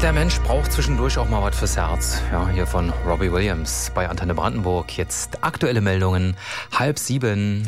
Der Mensch braucht zwischendurch auch mal was fürs Herz. Ja, hier von Robbie Williams bei Antenne Brandenburg. Jetzt aktuelle Meldungen, 6:30.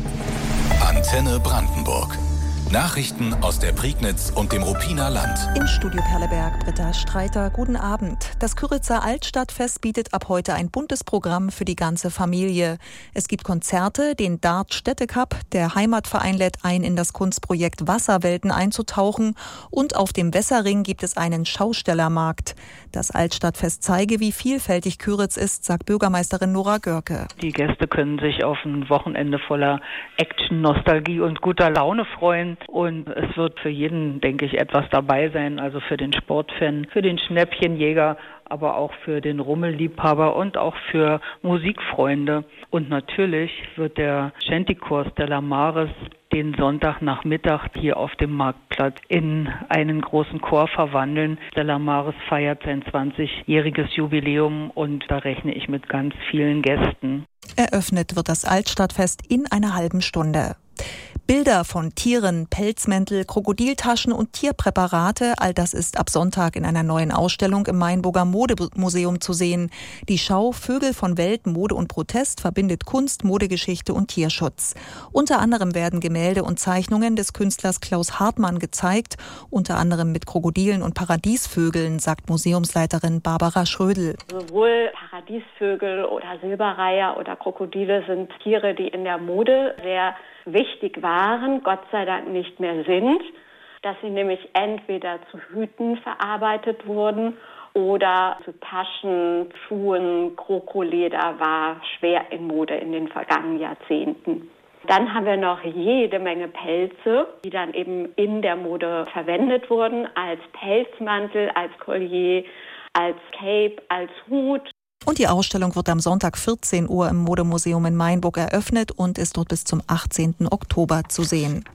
Antenne Brandenburg. Nachrichten aus der Prignitz und dem Ruppiner Land. Im Studio Perleberg, Britta Streiter, guten Abend. Das Kyritzer Altstadtfest bietet ab heute ein buntes Programm für die ganze Familie. Es gibt Konzerte, den Dart-Städtecup, der Heimatverein lädt ein, in das Kunstprojekt Wasserwelten einzutauchen und auf dem Wässerring gibt es einen Schaustellermarkt. Das Altstadtfest zeige, wie vielfältig Kyritz ist, sagt Bürgermeisterin Nora Görke. Die Gäste können sich auf ein Wochenende voller Action, Nostalgie und guter Laune freuen. Und es wird für jeden, denke ich, etwas dabei sein, also für den Sportfan, für den Schnäppchenjäger, aber auch für den Rummelliebhaber und auch für Musikfreunde. Und natürlich wird der Shantychor Stella Maris den Sonntagnachmittag hier auf dem Marktplatz in einen großen Chor verwandeln. Stella Maris feiert sein 20-jähriges Jubiläum und da rechne ich mit ganz vielen Gästen. Eröffnet wird das Altstadtfest in einer halben Stunde. Bilder von Tieren, Pelzmäntel, Krokodiltaschen und Tierpräparate, all das ist ab Sonntag in einer neuen Ausstellung im Mainburger Modemuseum zu sehen. Die Schau Vögel von Welt, Mode und Protest verbindet Kunst, Modegeschichte und Tierschutz. Unter anderem werden Gemälde und Zeichnungen des Künstlers Klaus Hartmann gezeigt, unter anderem mit Krokodilen und Paradiesvögeln, sagt Museumsleiterin Barbara Schrödel. Sowohl Paradiesvögel oder Silberreiher oder Krokodile sind Tiere, die in der Mode sehr wichtig waren, Gott sei Dank nicht mehr sind, dass sie nämlich entweder zu Hüten verarbeitet wurden oder zu Taschen, Schuhen. Krokoleder war schwer in Mode in den vergangenen Jahrzehnten. Dann haben wir noch jede Menge Pelze, die dann eben in der Mode verwendet wurden, als Pelzmantel, als Collier, als Cape, als Hut. Und die Ausstellung wird am Sonntag 14 Uhr im Modemuseum in Mainburg eröffnet und ist dort bis zum 18. Oktober zu sehen.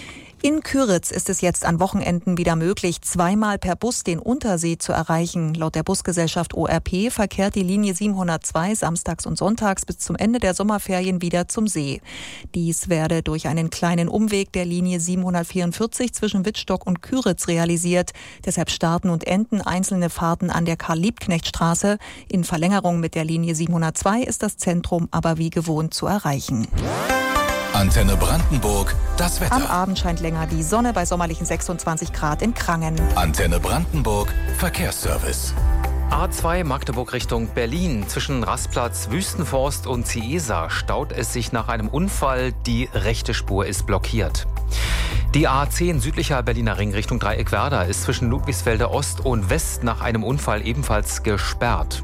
In Kyritz ist es jetzt an Wochenenden wieder möglich, zweimal per Bus den Untersee zu erreichen. Laut der Busgesellschaft ORP verkehrt die Linie 702 samstags und sonntags bis zum Ende der Sommerferien wieder zum See. Dies werde durch einen kleinen Umweg der Linie 744 zwischen Wittstock und Kyritz realisiert. Deshalb starten und enden einzelne Fahrten an der Karl-Liebknecht-Straße. In Verlängerung mit der Linie 702 ist das Zentrum aber wie gewohnt zu erreichen. Antenne Brandenburg, das Wetter. Am Abend scheint länger die Sonne bei sommerlichen 26 Grad in Krangen. Antenne Brandenburg, Verkehrsservice. A2 Magdeburg Richtung Berlin. Zwischen Rastplatz, Wüstenforst und Ciesa staut es sich nach einem Unfall. Die rechte Spur ist blockiert. Die A10 südlicher Berliner Ring Richtung Dreieckwerder ist zwischen Ludwigsfelde Ost und West nach einem Unfall ebenfalls gesperrt.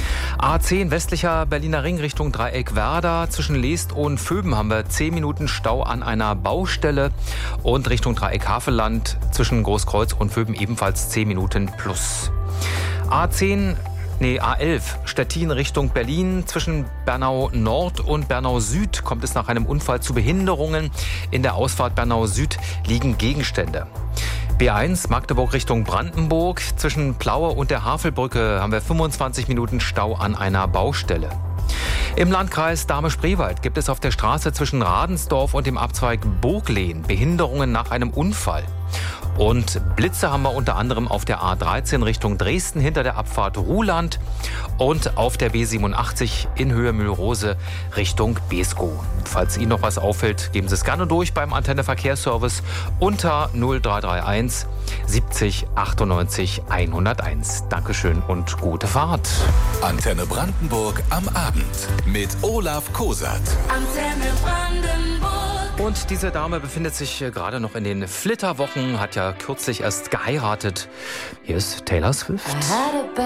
A10 westlicher Berliner Ring Richtung Dreieckwerder. Zwischen Leest und Vöben haben wir 10 Minuten Stau an einer Baustelle. Und Richtung Dreieck-Havelland zwischen Großkreuz und Vöben ebenfalls 10 Minuten plus. A11 Stettin Richtung Berlin. Zwischen Bernau Nord und Bernau Süd kommt es nach einem Unfall zu Behinderungen. In der Ausfahrt Bernau Süd liegen Gegenstände. B1 Magdeburg Richtung Brandenburg. Zwischen Plaue und der Havelbrücke haben wir 25 Minuten Stau an einer Baustelle. Im Landkreis Dahme-Spreewald gibt es auf der Straße zwischen Radensdorf und dem Abzweig Burglehn Behinderungen nach einem Unfall. Und Blitze haben wir unter anderem auf der A13 Richtung Dresden hinter der Abfahrt Ruhland und auf der B87 in Höhe Mühlrose Richtung Beeskow. Falls Ihnen noch was auffällt, geben Sie es gerne durch beim Antenne Verkehrsservice unter 0331 70 98 101. Dankeschön und gute Fahrt. Antenne Brandenburg am Abend mit Olaf Kosat. Antenne Brandenburg. Und diese Dame befindet sich gerade noch in den Flitterwochen, hat ja kürzlich erst geheiratet. Hier ist Taylor Swift.